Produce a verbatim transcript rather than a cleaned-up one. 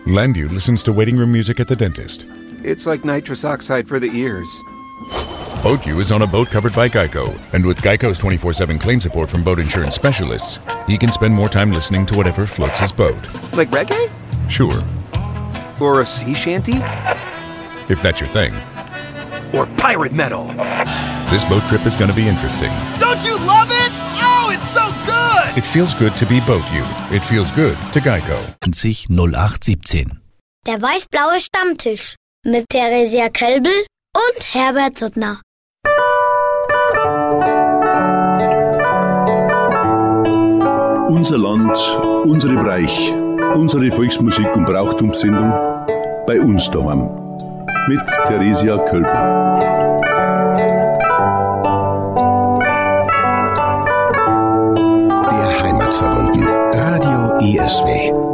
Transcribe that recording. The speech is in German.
Landu listens to waiting room music at the dentist. It's like nitrous oxide for the ears. BoatU is on a boat covered by Geico. And with Geico's twenty-four seven claim support from boat insurance specialists, he can spend more time listening to whatever floats his boat. Like reggae? Sure. Or a sea shanty? If that's your thing. Or pirate metal? This boat trip is going to be interesting. Don't you love it? Oh, it's so good! It feels good to be BoatU. It feels good to Geico. zwanzig null acht siebzehn. Der weiß-blaue Stammtisch mit Theresia Kölbel und Herbert Suttner. Unser Land, unsere Bereich, unsere Volksmusik- und Brauchtumssendung bei uns daheim mit Theresia Kölbel. Der Heimatverbunden. Radio E S W.